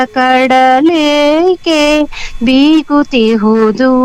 ಕಡಲೇಕೆ ಬೀಗುತ್ತಿಹುದು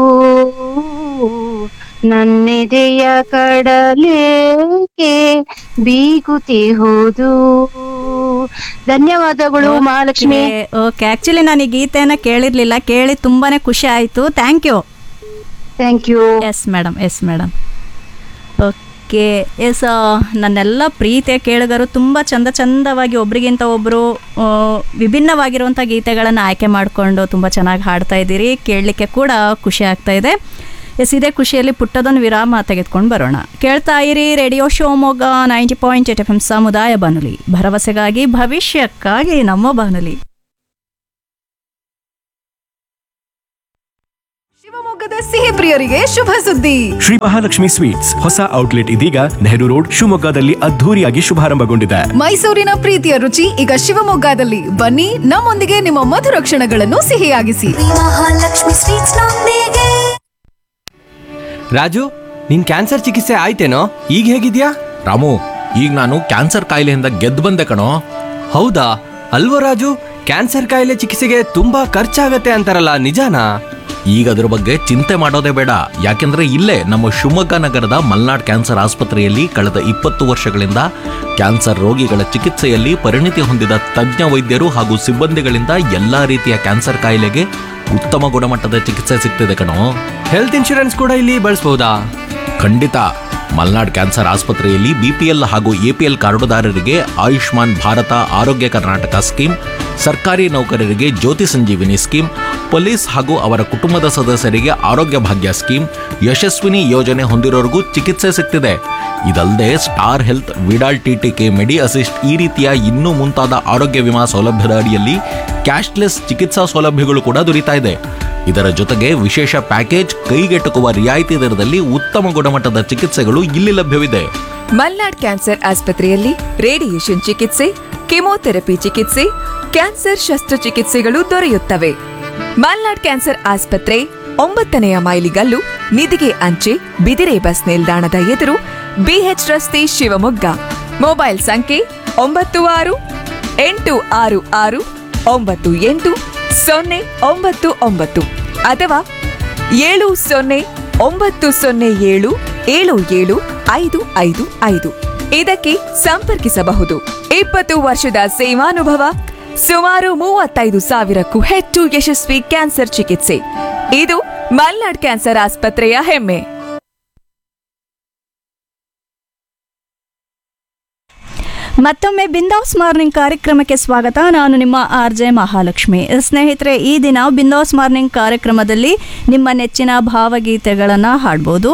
ನನ್ನೆದೆಯ ಕಡಲೇಕೆ ಬೀಗುತ್ತಿಹುದು. ಧನ್ಯವಾದಗಳು Mahalakshmi. Okay, actually ನಾನು ಈ ಗೀತೆಯನ್ನ ಕೇಳಿರ್ಲಿಲ್ಲ, ಕೇಳಿ ತುಂಬಾನೇ ಖುಷಿ ಆಯ್ತು. Thank you. Thank you. Yes madam, yes madam. Okay, S, ನನ್ನೆಲ್ಲ ಪ್ರೀತಿಯ ಕೇಳುಗರು ತುಂಬ ಚಂದವಾಗಿ ಒಬ್ರಿಗಿಂತ ಒಬ್ಬರು ವಿಭಿನ್ನವಾಗಿರುವಂಥ ಗೀತೆಗಳನ್ನು ಆಯ್ಕೆ ಮಾಡಿಕೊಂಡು ತುಂಬ ಚೆನ್ನಾಗಿ ಹಾಡ್ತಾ ಇದ್ದೀರಿ. ಕೇಳಲಿಕ್ಕೆ ಕೂಡ ಖುಷಿ ಆಗ್ತಾ ಇದೆ. ಎಸ್, ಇದೇ ಖುಷಿಯಲ್ಲಿ ಪುಟ್ಟದೊಂದು ವಿರಾಮ ತೆಗೆದುಕೊಂಡು ಬರೋಣ. ಕೇಳ್ತಾ ಇರಿ ರೇಡಿಯೋ ಶಿವಮೊಗ್ಗ 90.8 FM ಸಮುದಾಯ ಬಾನುಲಿ, ಭರವಸೆಗಾಗಿ ಭವಿಷ್ಯಕ್ಕಾಗಿ ನಮ್ಮ ಬಾನುಲಿ. ಶಿವಮೊಗ್ಗದ ಸಿಹಿ ಪ್ರಿಯರಿಗೆ ಶುಭ ಸುದ್ದಿ. ಶ್ರೀ ಮಹಾಲಕ್ಷ್ಮಿ ಸ್ವೀಟ್ಸ್ ಹೊಸ ಔಟ್ಲೆಟ್ ಇದೀಗ ನೆಹರು ರೋಡ್ ಶಿವಮೊಗ್ಗದಲ್ಲಿ ಅದ್ಧೂರಿಯಾಗಿ ಶುಭಾರಂಭಗೊಂಡಿದೆ. ಮೈಸೂರಿನ ಪ್ರೀತಿಯ ರುಚಿ ಈಗ ಶಿವಮೊಗ್ಗದಲ್ಲಿ. ಬನ್ನಿ, ನಮ್ಮೊಂದಿಗೆ ನಿಮ್ಮ ಮಧುರ ಕ್ಷಣಗಳನ್ನು ಸಿಹಿಯಾಗಿಸಿ. ಮಹಾಲಕ್ಷ್ಮಿ ಸ್ವೀಟ್ಸ್ ನೊಂದಿಗೆ. ರಾಜು, ನಿನ್ ಕ್ಯಾನ್ಸರ್ ಚಿಕಿತ್ಸೆ ಆಯ್ತೇನೋ? ಈಗ ಹೇಗಿದ್ಯಾ? ರಾಮು, ಈಗ ನಾನು ಕ್ಯಾನ್ಸರ್ ಕಾಯಿಲೆಯಿಂದ ಗೆದ್ದು ಬಂದೆ ಕಣೋ. ಹೌದಾ? ಅಲ್ವೋ ರಾಜು, ಕ್ಯಾನ್ಸರ್ ಕಾಯಿಲೆ ಚಿಕಿತ್ಸೆಗೆ ತುಂಬಾ ಖರ್ಚಾಗತ್ತೆ ಅಂತಾರಲ್ಲ, ನಿಜಾನಾ? ಈಗ ಅದ್ರ ಬಗ್ಗೆ ಚಿಂತೆ ಮಾಡೋದೇ ಬೇಡ. ಯಾಕೆಂದ್ರೆ ಇಲ್ಲೇ ನಮ್ಮ ಶಿವಮೊಗ್ಗ ನಗರದ ಮಲ್ನಾಡ್ ಕ್ಯಾನ್ಸರ್ ಆಸ್ಪತ್ರೆಯಲ್ಲಿ ಕಳೆದ 20 ವರ್ಷಗಳಿಂದ ಕ್ಯಾನ್ಸರ್ ರೋಗಿಗಳ ಚಿಕಿತ್ಸೆಯಲ್ಲಿ ಪರಿಣಿತಿ ಹೊಂದಿದ ತಜ್ಞ ವೈದ್ಯರು ಹಾಗೂ ಸಿಬ್ಬಂದಿಗಳಿಂದ ಎಲ್ಲಾ ರೀತಿಯ ಕ್ಯಾನ್ಸರ್ ಕಾಯಿಲೆಗೆ ಉತ್ತಮ ಗುಣಮಟ್ಟದ ಚಿಕಿತ್ಸೆ ಸಿಗ್ತಿದೆ ಕಣೋ. ಹೆಲ್ತ್ ಇನ್ಶೂರೆನ್ಸ್ ಕೂಡ ಇಲ್ಲಿ ಬಳಸಬಹುದಾ? ಖಂಡಿತ. ಮಲ್ನಾಡ್ ಕ್ಯಾನ್ಸರ್ ಆಸ್ಪತ್ರೆಯಲ್ಲಿ BPL ಹಾಗೂ APL ಕಾರ್ಡುದಾರರಿಗೆ ಆಯುಷ್ಮಾನ್ ಭಾರತ ಆರೋಗ್ಯ ಕರ್ನಾಟಕ ಸ್ಕೀಮ್, ಸರ್ಕಾರಿ ನೌಕರರಿಗೆ ಜ್ಯೋತಿ ಸಂಜೀವಿನಿ ಸ್ಕೀಮ್, ಪೊಲೀಸ್ ಹಾಗೂ ಅವರ ಕುಟುಂಬದ ಸದಸ್ಯರಿಗೆ ಆರೋಗ್ಯ ಭಾಗ್ಯ ಸ್ಕೀಮ್, ಯಶಸ್ವಿನಿ ಯೋಜನೆ ಹೊಂದಿರೋರಿಗೂ ಚಿಕಿತ್ಸೆ ಸಿಗ್ತಿದೆ. ಇದಲ್ಲದೆ ಸ್ಟಾರ್ ಹೆಲ್ತ್, ವಿಡಾಲ್ TTK, ಮೆಡಿ ಅಸಿಸ್ಟ್ ಈ ರೀತಿಯ ಇನ್ನೂ ಮುಂತಾದ ಆರೋಗ್ಯ ವಿಮಾ ಸೌಲಭ್ಯದ ಅಡಿಯಲ್ಲಿ ಕ್ಯಾಶ್ಲೆಸ್ ಚಿಕಿತ್ಸಾ ಸೌಲಭ್ಯಗಳು ಕೂಡ ದೊರೀತಾ ಇದೆ. ಇದರ ಜೊತೆಗೆ ವಿಶೇಷ ಪ್ಯಾಕೇಜ್, ಕೈಗೆಟುಕುವ ರಿಯಾಯಿತಿ ದರದಲ್ಲಿ ಉತ್ತಮ ಗುಣಮಟ್ಟದ ಚಿಕಿತ್ಸೆಗಳು ಇಲ್ಲಿ ಲಭ್ಯವಿದೆ. ಮಲ್ನಾಡ್ ಕ್ಯಾನ್ಸರ್ ಆಸ್ಪತ್ರೆಯಲ್ಲಿ ರೇಡಿಯೇಷನ್ ಚಿಕಿತ್ಸೆ, ಕೆಮೊಥೆರಪಿ ಚಿಕಿತ್ಸೆ, ಕ್ಯಾನ್ಸರ್ ಶಸ್ತ್ರಚಿಕಿತ್ಸೆಗಳು ದೊರೆಯುತ್ತವೆ. ಮಲ್ನಾಡ್ ಕ್ಯಾನ್ಸರ್ ಆಸ್ಪತ್ರೆ 9ನೇ ಮೈಲಿಗಲ್ಲು, ನಿಧಿಗೆ ಅಂಚೆ, ಬಿದಿರೆ ಬಸ್ ನಿಲ್ದಾಣದ ಎದುರು, BH ರಸ್ತೆ, ಶಿವಮೊಗ್ಗ. ಮೊಬೈಲ್ ಸಂಖ್ಯೆ 9661988099 ಅಥವಾ 7090077755. ಇದಕ್ಕೆ ಸಂಪರ್ಕಿಸಬಹುದು. 20 ವರ್ಷದ ಸೇವಾನುಭವ, ಸುಮಾರು 35,000ಕ್ಕೂ ಹೆಚ್ಚು ಯಶಸ್ವಿ ಕ್ಯಾನ್ಸರ್ ಚಿಕಿತ್ಸೆ. ಇದು ಮಲ್ನಾಡ್ ಕ್ಯಾನ್ಸರ್ ಆಸ್ಪತ್ರೆಯ ಹೆಮ್ಮೆ. ಮತ್ತೊಮ್ಮೆ ಬಿಂದಾಸ್ ಮಾರ್ನಿಂಗ್ ಕಾರ್ಯಕ್ರಮಕ್ಕೆ ಸ್ವಾಗತ. ನಾನು ನಿಮ್ಮ RJ ಮಹಾಲಕ್ಷ್ಮಿ. ಸ್ನೇಹಿತರೆ, ಈ ದಿನ ಬಿಂದಾಸ್ ಮಾರ್ನಿಂಗ್ ಕಾರ್ಯಕ್ರಮದಲ್ಲಿ ನಿಮ್ಮ ನೆಚ್ಚಿನ ಭಾವಗೀತೆಗಳನ್ನು ಹಾಡ್ಬೋದು.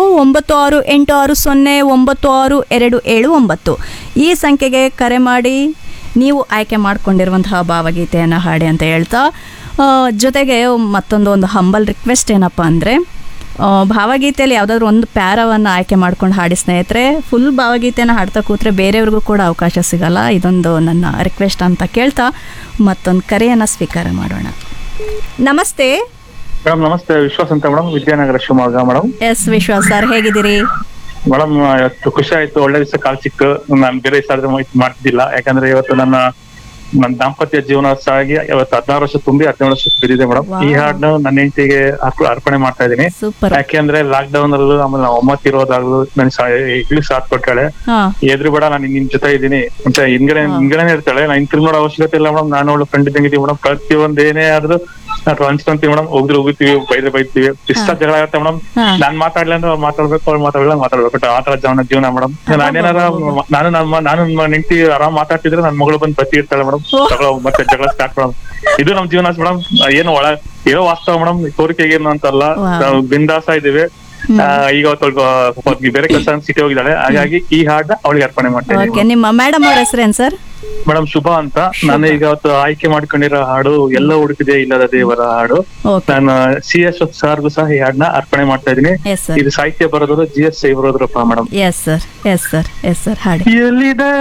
9686096279 ಈ ಸಂಖ್ಯೆಗೆ ಕರೆ ಮಾಡಿ ನೀವು ಆಯ್ಕೆ ಮಾಡಿಕೊಂಡಿರುವಂತಹ ಭಾವಗೀತೆಯನ್ನು ಹಾಡಿ ಅಂತ ಹೇಳ್ತಾ, ಜೊತೆಗೆ ಒಂದು ಹಂಬಲ್ ರಿಕ್ವೆಸ್ಟ್ ಏನಪ್ಪ ಅಂದರೆ, ಭಾವಗೀತೆಯಲ್ಲಿ ಯಾವುದಾದ್ರೂ ಒಂದು ಪ್ಯಾರವನ್ನು ಆಯ್ಕೆ ಮಾಡ್ಕೊಂಡು ಹಾಡಿ ಸ್ನೇಹಿತರೆ. ಫುಲ್ ಭಾವಗೀತೆನ ಹಾಡ್ತಾ ಕೂತ್ರೆ ಬೇರೆಯವ್ರಿಗೂ ಕೂಡ ಅವಕಾಶ ಸಿಗಲ್ಲ. ಇದೊಂದು ನನ್ನ ರಿಕ್ವೆಸ್ಟ್ ಅಂತ ಕೇಳ್ತಾ ಮತ್ತೊಂದು ಕರೆಯನ್ನು ಸ್ವೀಕಾರ ಮಾಡೋಣ. ನಮಸ್ತೆ ಮೇಡಮ್. ನಮಸ್ತೆ, ವಿಶ್ವಾಸ್ ಅಂತ madam, Vidyanagar Shivamogga madam. S ವಿಶ್ವಾಸ್ ಸರ್, ಹೇಗಿದ್ದೀರಿ ಮೇಡಮ್? ಇವತ್ತು ಖುಷಿ ಆಯ್ತು, ಒಳ್ಳೆ ದಿವಸ ಕಾಲ್ ಸಿಕ್ಕು. ನಾನು ಬೇರೆ ಮಾಡ್ತಿದ್ದಿಲ್ಲ, ಯಾಕಂದ್ರೆ ಇವತ್ತು ನನ್ನ ದಾಂಪತ್ಯ ಜೀವನ ಸಾಗಿ ಇವತ್ತು 16 ವರ್ಷ ತುಂಬಿ 17 ವರ್ಷ ಬಿದ್ದಿದೆ ಮೇಡಮ್. ಈ ಹಾಡನ್ನು ನನ್ನ ಹೆಂಡತಿಗೆ ಅರ್ಪಣೆ ಮಾಡ್ತಾ ಇದ್ದೀನಿ. ಯಾಕೆಂದ್ರೆ ಲಾಕ್ ಡೌನ್ ಅಲ್ಲೂ ಆಮೇಲೆ ಒಮ್ಮತ್ ಇರೋದಾಗ್ಲು ನನ್ ಇಗ್ಲಿ ಸಾಥ್ ಕೊಟ್ಟಾಳೆ. ಎದುರು ಬೇಡ, ನಾನು ನಿನ್ ಜೊತೆ ಇದ್ದೀನಿ ಅಂತ ಹಿಂಗಡೆ ಇರ್ತಾಳೆ. ನಾನು ತಿರ್ಗಿ ನೋಡೋ ಅವಶ್ಯಕತೆ ಇಲ್ಲ ಮೇಡಮ್. ನಾನು ಅವಳು ಫ್ರೆಂಡ್ ಇದ್ದಂಗಿದ್ದೀವಿ ಮೇಡಮ್. ಪ್ರತಿಯೊಂದ್ ಏನೇ ಆದ್ರೂ ನಾವು ಹಂಚ್ಕೊಂತೀವಿ ಮೇಡಮ್. ಹೋಗ್ತೀವಿ, ಬೈತೀವಿ, ಇಷ್ಟ ಜಗಳ ಆಗತ್ತೆ ಮೇಡಮ್. ನಾನ್ ಮಾತಾಡ್ಲಿ ಅಂದ್ರೆ ಅವ್ರು ಮಾತಾಡ್ಬೇಕು, ಅವ್ರು ಮಾತಾಡ್ಬೇಕು. ಆತರ ಜೀವನ ಮೇಡಮ್. ನಾನೇನಾರ ನಾನು ನನ್ನ ಹೆಂಡತಿ ಆರಾಮ್ ಮಾತಾಡ್ತಿದ್ರೆ ನನ್ನ ಮಗಳು ಬಂದು ಬತ್ತಿ ಇರ್ತಾಳೆ ಮೇಡಮ್. ಮತ್ತೆ ಜಗಳ ಸ್ಟಾರ್ಟ್ ಮೇಡಮ್. ಇದು ನಮ್ ಜೀವನ ಮೇಡಮ್. ಏನು ಏನೋ ವಾಸ್ತವ ಮೇಡಮ್, ತೋರಿಕೆಗೆ ಏನು ಅಂತಲ್ಲ. ನಾವು ಬಿಂದಾಸ ಇದೀವಿ. ಈಗ ಬೇರೆ ಕೆಲಸ ಸಿಟಿ ಹೋಗಿದ್ದಾಳೆ, ಹಾಗಾಗಿ ಈ ಹಾಡನ್ನ ಅವಳಿಗೆ ಅರ್ಪಣೆ ಮಾಡ್ತೇನೆ. ನಿಮ್ಮ ಮೇಡಮ್ ಅವ್ರ ಹೆಸರೇನು ಸರ್? ಮೇಡಮ್ ಶುಭ ಅಂತ. ನಾನು ಈಗ ಅವತ್ತು ಆಯ್ಕೆ ಮಾಡ್ಕೊಂಡಿರೋ ಹಾಡು ಎಲ್ಲ ಹುಡುಕಿದೆ ಇಲ್ಲದ ದೇವರ ಹಾಡು. ನಾನು CS ಸಾರ್ಗೂ ಸಹ ಈ ಹಾಡನ್ನ ಅರ್ಪಣೆ ಮಾಡ್ತಾ ಇದೀನಿ. ಇದು ಸಾಹಿತ್ಯ ಬರೋದ್ರು GS ಬರೋದ್ರಪ್ಪ madam. Yes sir, yes sir, yes sir, ಹಾಡಿ. ಎಲ್ಲಿದೆ